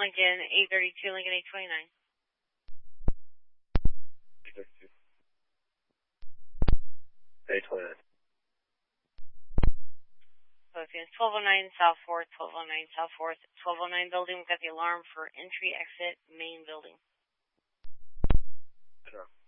Lincoln 832, Lincoln 829. 829. Philippines 1209 South 4th, 1209 South 4th, 1209 building. We've got the alarm for entry, exit, main building. Sure.